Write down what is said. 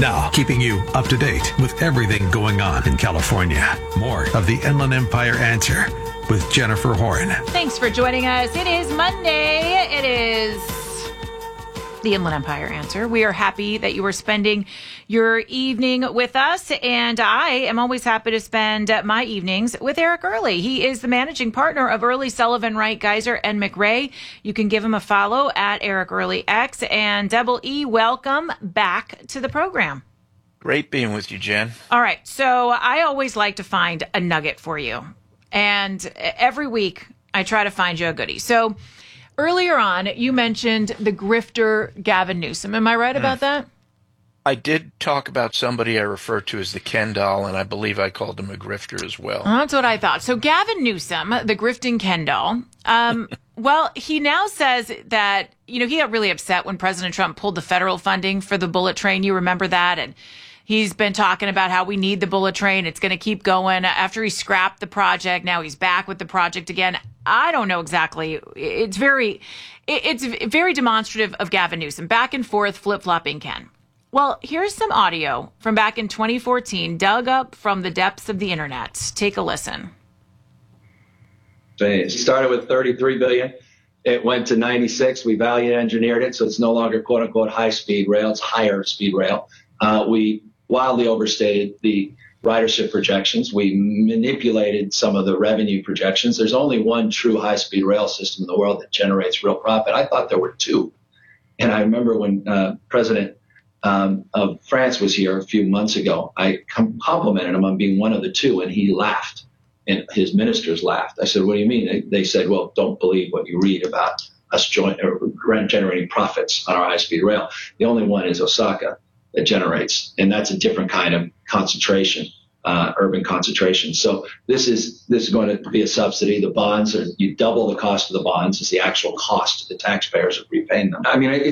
Now, keeping you up to date with everything going on in California. More of the Inland Empire Answer with Jennifer Horn. Thanks for joining us. It is Monday. It is the Inland Empire Answer. We are happy that you are spending your evening with us, and I am always happy to spend my evenings with Eric Early. He is the managing partner of Early, Sullivan, Wright, Geiser, and McRae. You can give him a follow at Eric Early X. And Double E, welcome back to the program. Great being with you, Jen. All right, so I always like to find a nugget for you, and every week I try to find you a goodie. So earlier on, you mentioned the grifter Gavin Newsom. Am I right about that? I did talk about somebody I refer to as the Ken doll, and I believe I called him a grifter as well. That's what I thought. So Gavin Newsom, the grifting Ken doll, well, he now says that, he got really upset when President Trump pulled the federal funding for the bullet train. You remember that? And he's been talking about how we need the bullet train. It's going to keep going. After he scrapped the project, now he's back with the project again. I don't know exactly. It's very demonstrative of Gavin Newsom. Back and forth, flip-flopping Ken. Well, here's some audio from back in 2014, dug up from the depths of the internet. Take a listen. It started with $33 billion. It went to 96. We value engineered it, so it's no longer quote unquote high speed rail. It's higher speed rail. We wildly overstated the ridership projections. We manipulated some of the revenue projections. There's only one true high-speed rail system in the world that generates real profit. I thought there were two. And I remember when President of France was here a few months ago, I complimented him on being one of the two, and he laughed. And his ministers laughed. I said, what do you mean? They said, well, don't believe what you read about us generating profits on our high-speed rail. The only one is Osaka that generates, and that's a different kind of concentration, urban concentration. So this is going to be a subsidy. The bonds you double the cost of the bonds is the actual cost to the taxpayers of repaying them. I mean,